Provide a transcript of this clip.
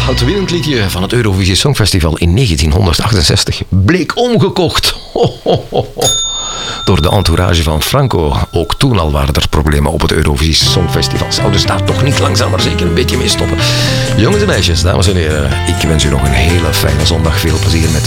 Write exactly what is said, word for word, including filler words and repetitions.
het winnend liedje van het Eurovisie Songfestival in negentienhonderdachtenzestig bleek omgekocht. Ho, ho, ho, ho. Door de entourage van Franco. Ook toen al waren er problemen op het Eurovisie Songfestival. Zouden ze daar toch niet langzaam maar zeker een beetje mee stoppen? Jongens en meisjes, dames en heren, ik wens u nog een hele fijne zondag. Veel plezier met